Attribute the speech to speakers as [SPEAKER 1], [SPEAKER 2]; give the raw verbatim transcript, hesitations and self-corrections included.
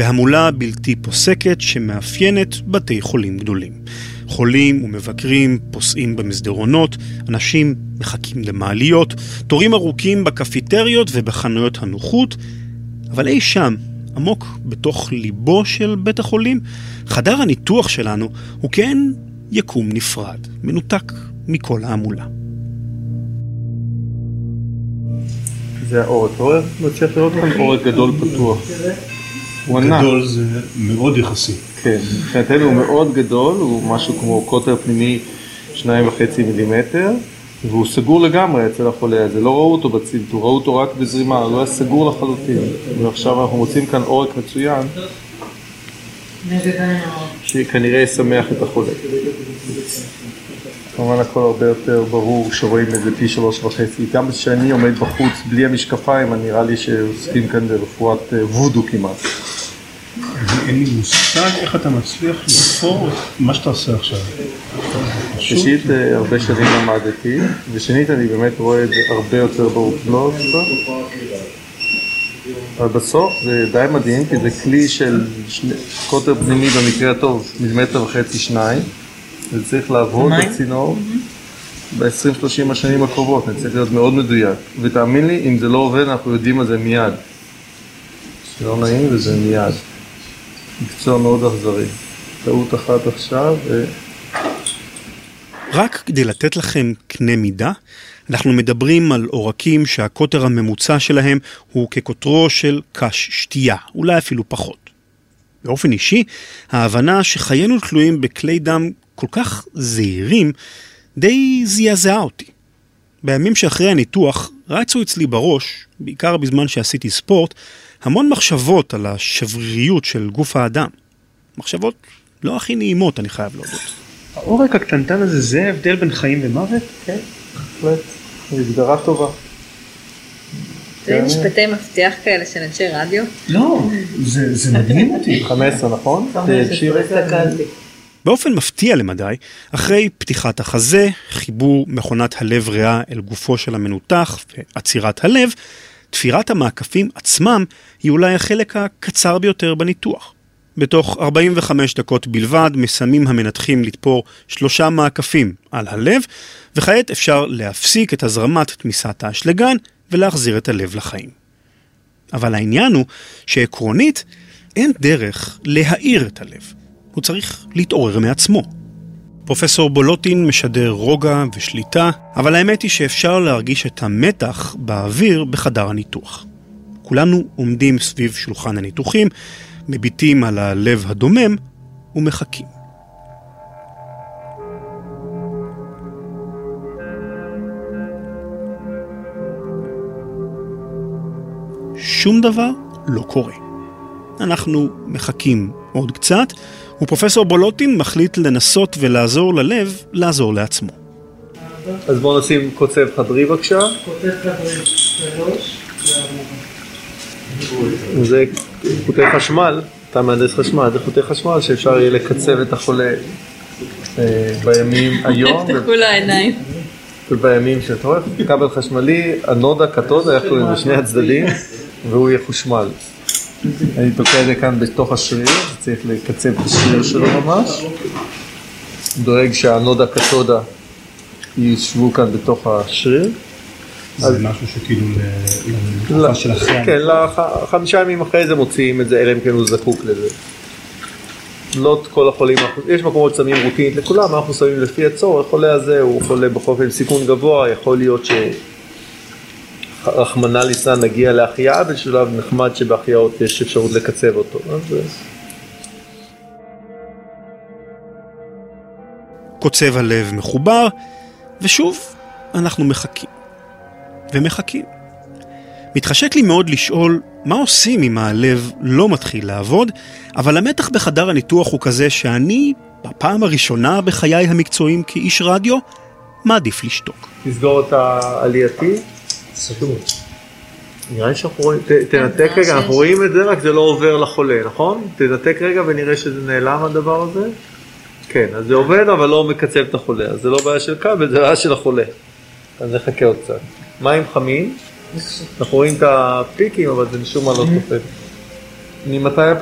[SPEAKER 1] בהמולה בלתי פוסקת שמאפיינת בתי חולים גדולים. חולים ומבקרים פוסעים במסדרונות, אנשים מחכים למעליות, תורים ארוכים בקפיטריות ובחנויות הנוחות, אבל אי שם, עמוק בתוך ליבו של בית החולים, חדר הניתוח שלנו הוא כן יקום נפרד, מנותק מכל ההמולה.
[SPEAKER 2] זה העורק, העורק מצליח לראות כאן עורק גדול פתוח.
[SPEAKER 3] גדול זה מאוד יחסי.
[SPEAKER 2] כן, מבחינתנו הוא מאוד גדול, הוא משהו כמו קוטר פנימי שניים וחצי מילימטר, והוא סגור לגמרי אצל החולה הזה, לא ראו אותו בצנתור, ראו אותו רק בזרימה, הוא היה סגור לחלוטין. ועכשיו אנחנו מוצאים כאן עורק מצוין, שכנראה ישמח את החולה. כמובן הכל הרבה יותר ברור שרואים את זה פי שלוש וחצי. גם כשאני עומד בחוץ בלי המשקפיים, נראה לי שעוסקים כאן ברפואת וודו כמעט.
[SPEAKER 3] אין לי מושג איך אתה מצליח לפור את מה שאתה עושה עכשיו.
[SPEAKER 2] ראשית, הרבה שנים למדתי, ושנית אני באמת רואה את זה הרבה יותר ברור. לא, לא. אבל בסוף זה די מדהים, כי זה כלי של קוטר פנימי במקרה הטוב, מילימטר וחצי שניים, וצריך לעבוד בצינור ב-עשרים שלושים השנים הקרובות, אני צריך להיות מאוד מדויק. ותאמין לי, אם זה לא עובד, אנחנו יודעים על זה מיד. זה לא נעים וזה מיד. מקצוע מאוד אכזרי. טעות אחת עכשיו ו...
[SPEAKER 1] רק כדי לתת לכם קנה מידה, אנחנו מדברים על עורקים שהקוטר הממוצע שלהם הוא כקוטרו של קש שתייה, אולי אפילו פחות. באופן אישי, ההבנה שחיינו תלויים בכלי דם כל כך זהירים, די זעזעה אותי. בימים שאחרי הניתוח רצו אצלי בראש, בעיקר בזמן שעשיתי ספורט, המון מחשבות על השבריריות של גוף האדם. מחשבות לא הכי נעימות, אני חייב להודות.
[SPEAKER 4] העורק הקטנטן הזה, זה הבדל בין חיים ומוות?
[SPEAKER 2] כן, בהחלט. הגדרה טובה.
[SPEAKER 5] זה משפטי מבטיח כאלה של אנשי רדיו?
[SPEAKER 4] לא, זה מדהים אותי.
[SPEAKER 2] חמש עשרה, נכון?
[SPEAKER 1] באופן מפתיע למדי, אחרי פתיחת החזה, חיבור מכונת הלב ריאה אל גופו של המנותח ועצירת הלב, תפירת המעקפים עצמם היא אולי החלק הקצר ביותר בניתוח. בתוך ארבעים וחמש דקות בלבד מסיימים המנתחים לתפור שלושה מעקפים על הלב, וכעת אפשר להפסיק את הזרמת תמיסת האשלגן ולהחזיר את הלב לחיים. אבל העניין הוא שעקרונית אין דרך להאיר את הלב. הוא צריך להתעורר מעצמו. פרופסור בולוטין משדר רוגע ושליטה, אבל האמת היא שאפשר להרגיש את המתח באוויר בחדר הניתוח. כולנו עומדים סביב שולחן הניתוחים, מביטים על הלב הדומם ומחכים. שום דבר לא קורה. אנחנו מחכים עוד קצת, ופרופסור בולוטין מחליט לנסות ולעזור ללב, לעזור לעצמו.
[SPEAKER 2] אז בואו נשים קוצב חדרי בבקשה.
[SPEAKER 6] קוצב חדרי, שלוש,
[SPEAKER 2] זה חוטי חשמל, אתה מהנדס חשמל, זה חוטי חשמל שאפשר יהיה לקצב את החולה בימים היום.
[SPEAKER 5] תפתחו לו העיניים.
[SPEAKER 2] ובימים שאתה רואה, כבל חשמלי, הנודה, קתודה, איך קוראים בשני הצדדים, והוא יהיה חושמל. אני תוקע את זה כאן בתוך השריר, צריך לקצב את השריר שלו ממש. דואג שהנודה, קתודה, ישבו כאן בתוך השריר.
[SPEAKER 3] זה משהו שכאילו למתוחה של אחרי.
[SPEAKER 2] כן, חמישה ימים אחרי זה מוציאים את זה, אלא אם כן הוא זקוק לזה. לא כל החולים, יש מקומות שמים רוטינית לכולם, אנחנו שמים לפי הצורך, החולה הזה הוא חולה בחוף עם סיכון גבוה, יכול להיות שרחמנא ליצלן נגיע להחייאה, בשלב נחמד שבהחייאות יש אפשרות לקצב אותו.
[SPEAKER 1] קוצב הלב מחובר, ושוב אנחנו מחכים. ומחכים. מתחשק לי מאוד לשאול מה עושים אם הלב לא מתחיל לעבוד, אבל המתח בחדר הניתוח הוא כזה שאני, בפעם הראשונה בחיי המקצועיים כאיש רדיו, מעדיף לשתוק.
[SPEAKER 2] תסגור את העלייתי. סגור. נראה לי שאנחנו רואים, תנתק רגע, אנחנו רואים את זה, רק זה לא עובר לחולה, נכון? תנתק רגע ונראה שזה נעלם הדבר הזה. כן, אז זה עובד, אבל לא מקצב את החולה. אז זה לא בעיה של כבל, זה בעיה של החולה. אז נחכה עוד קצת. מים חמים, אנחנו רואים את הפיקים, אבל זה משום מה לא תופד. ממתי